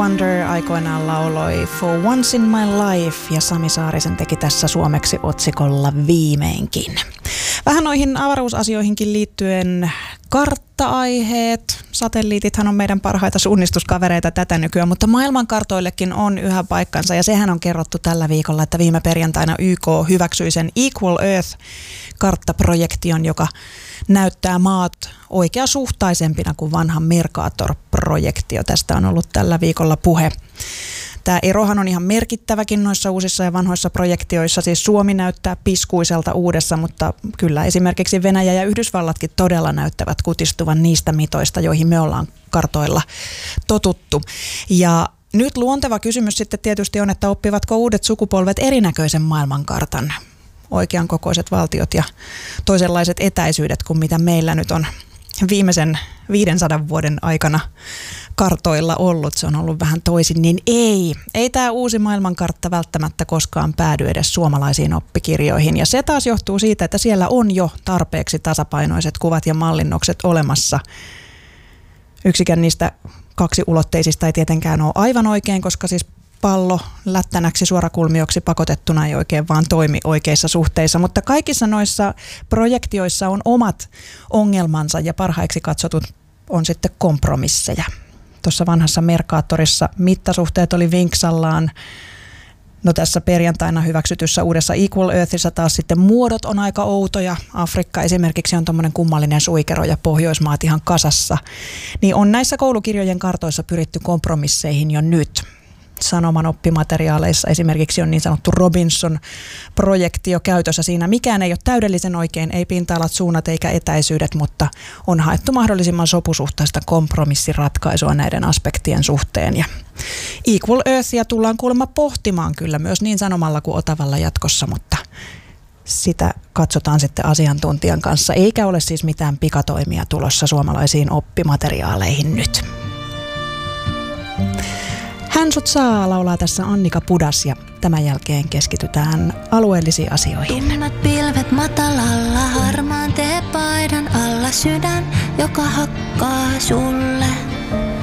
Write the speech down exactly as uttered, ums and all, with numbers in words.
Wonder aikoinaan lauloi For Once in My Life ja Sami Saarisen teki tässä suomeksi otsikolla Viimeinkin. Vähän noihin avaruusasioihinkin liittyen kartta-aiheet. Satelliitithan on meidän parhaita suunnistuskavereita tätä nykyään, mutta maailmankartoillekin on yhä paikkansa ja sehän on kerrottu tällä viikolla, että viime perjantaina Y K hyväksyi sen Equal Earth-karttaprojektion, joka näyttää maat oikeasuhtaisempina kuin vanha Mercator-projektio. Tästä on ollut tällä viikolla puhe. Tämä erohan on ihan merkittäväkin noissa uusissa ja vanhoissa projektioissa. Siis Suomi näyttää piskuiselta uudessa, mutta kyllä esimerkiksi Venäjä ja Yhdysvallatkin todella näyttävät kutistuvan niistä mitoista, joihin me ollaan kartoilla totuttu. Ja nyt luonteva kysymys sitten tietysti on, että oppivatko uudet sukupolvet erinäköisen maailmankartan, oikean kokoiset valtiot ja toisenlaiset etäisyydet kuin mitä meillä nyt on viimeisen viidensadan vuoden aikana kartoilla ollut. Se on ollut vähän toisin, niin ei. Ei tämä uusi maailmankartta välttämättä koskaan päädy edes suomalaisiin oppikirjoihin. Ja se taas johtuu siitä, että siellä on jo tarpeeksi tasapainoiset kuvat ja mallinnokset olemassa. Yksikään niistä kaksiulotteisista ei tietenkään ole aivan oikein, koska siis pallo lättänäksi suorakulmioksi pakotettuna ei oikein vaan toimi oikeissa suhteissa, mutta kaikissa noissa projektioissa on omat ongelmansa ja parhaiksi katsotut on sitten kompromisseja. Tuossa vanhassa Mercatorissa mittasuhteet oli vinksallaan. No tässä perjantaina hyväksytyssä uudessa Equal Earthissa taas sitten muodot on aika outoja. Afrikka esimerkiksi on tommoinen kummallinen suikero ja Pohjoismaat ihan kasassa. Niin on näissä koulukirjojen kartoissa pyritty kompromisseihin jo nyt. Sanoman oppimateriaaleissa esimerkiksi on niin sanottu Robinson-projektio käytössä. Siinä mikään ei ole täydellisen oikein, ei pinta-alat, suunnat eikä etäisyydet, mutta on haettu mahdollisimman sopusuhtaista kompromissiratkaisua näiden aspektien suhteen. Ja Equal Earthia tullaan kuulemma pohtimaan kyllä myös niin Sanomalla kuin Otavalla jatkossa, mutta sitä katsotaan sitten asiantuntijan kanssa, eikä ole siis mitään pikatoimia tulossa suomalaisiin oppimateriaaleihin nyt. Hän sut saa laulaa tässä Annika Pudas ja tämän jälkeen keskitytään alueellisiin asioihin. Tummat pilvet matalalla, harmaan teepaidan alla sydän, joka hakkaa sulle.